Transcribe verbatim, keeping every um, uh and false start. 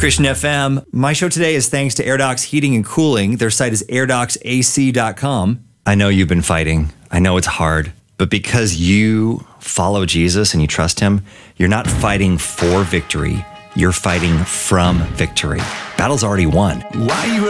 Christian F M. My show today is thanks to AirDocs Heating and Cooling. Their site is air docs A C dot com. I know you've been fighting. I know it's hard. But because you follow Jesus and you trust him, you're not fighting for victory. You're fighting from victory. Battle's already won. Why you